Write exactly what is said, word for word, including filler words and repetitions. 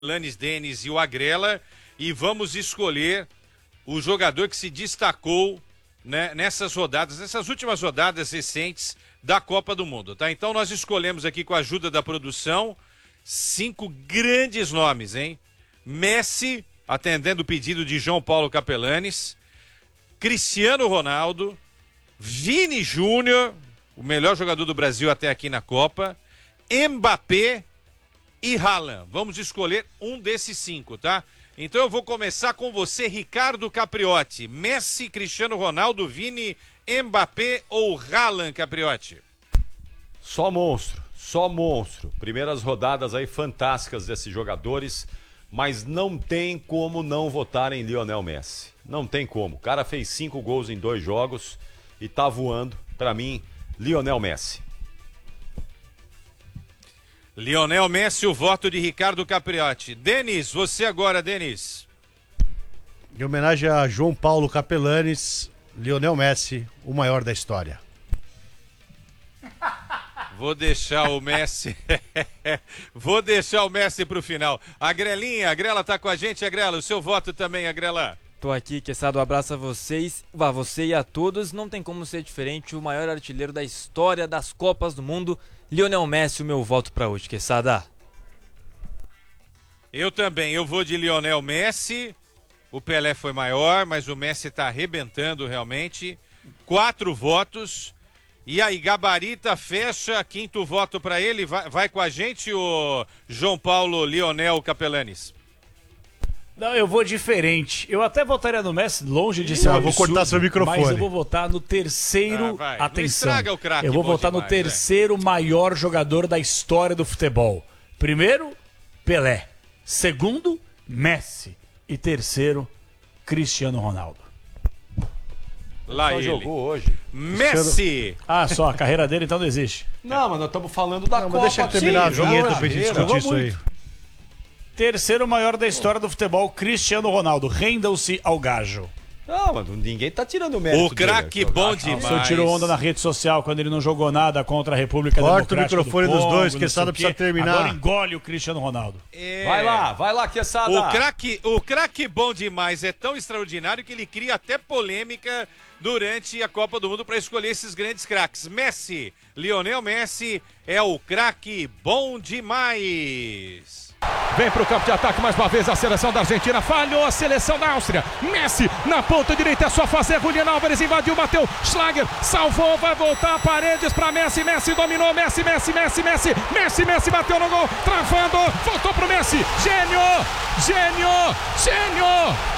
Lanes Denis e o Agrela, e vamos escolher o jogador que se destacou, né, nessas rodadas, nessas últimas rodadas recentes da Copa do Mundo, tá? Então nós escolhemos aqui com a ajuda da produção cinco grandes nomes, hein? Messi, atendendo o pedido de João Paulo Capelanes, Cristiano Ronaldo, Vini Júnior, o melhor jogador do Brasil até aqui na Copa, Mbappé e Haaland. Vamos escolher um desses cinco, tá? Então eu vou começar com você, Ricardo Capriotti. Messi, Cristiano Ronaldo, Vini, Mbappé ou Haaland, Capriotti? Só monstro, só monstro. Primeiras rodadas aí fantásticas desses jogadores, mas não tem como não votar em Lionel Messi. Não tem como. O cara fez cinco gols em dois jogos e tá voando. Pra mim, Lionel Messi. Lionel Messi, o voto de Ricardo Capriotti. Denis, você agora, Denis. Em homenagem a João Paulo Capelanes, Lionel Messi, o maior da história. Vou deixar o Messi. Vou deixar o Messi pro final. A Grelinha, a Grela tá com a gente, a Grela, o seu voto também, a Grela. Tô aqui, Quesada, um abraço a vocês, a você e a todos. Não tem como ser diferente, o maior artilheiro da história das Copas do Mundo, Lionel Messi, o meu voto pra hoje, Quesada. Eu também, eu vou de Lionel Messi. O Pelé foi maior, mas o Messi tá arrebentando realmente. Quatro votos. E aí, gabarita, fecha, quinto voto pra ele. Vai, vai com a gente, o João Paulo Lionel Capelanes. Não, eu vou diferente. Eu até votaria no Messi, longe de ser um eu absurdo, vou cortar seu microfone. mas eu vou votar no terceiro, Ah, vai. atenção, Não estraga o craque, eu vou bom votar demais, no terceiro é. maior jogador da história do futebol. Primeiro, Pelé. Segundo, Messi. E terceiro, Cristiano Ronaldo. Lá Só ele. jogou hoje. Messi. Ah, só, a carreira dele então não existe. Não, mas nós estamos falando da Não, Copa. mas deixa ele terminar a Sim, vinheta jogou pra gente carreira. discutir Jogou isso aí. Terceiro maior da história do futebol, Cristiano Ronaldo. Rendam-se ao gajo. Não, mano, ninguém tá tirando o mérito O craque dele. bom O demais. senhor tirou onda na rede social quando ele não jogou nada contra a República Corta o Democrática microfone do dos Congo, dois, não que sei essa o precisa quê. terminar. Agora engole o Cristiano Ronaldo. É. Vai lá, vai lá, Quesada. O craque, o craque bom demais é tão extraordinário que ele cria até polêmica durante a Copa do Mundo para escolher esses grandes craques. Messi, Lionel Messi é o craque bom demais. Vem pro campo de ataque mais uma vez a seleção da Argentina. Falhou a seleção da Áustria. Messi na ponta direita, é só fazer. Julián Álvares invadiu, bateu. Schlager salvou, vai voltar. Paredes pra Messi. Messi dominou. Messi, Messi, Messi, Messi. Messi, Messi bateu no gol. Travando. Voltou pro Messi. Gênio! Gênio! Gênio!